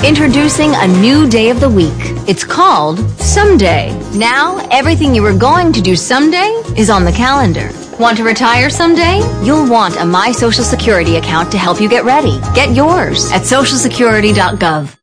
Introducing a new day of the week. It's called Someday. Now, everything you were going to do someday is on the calendar. Want to retire someday? You'll want a My Social Security account to help you get ready. Get yours at socialsecurity.gov.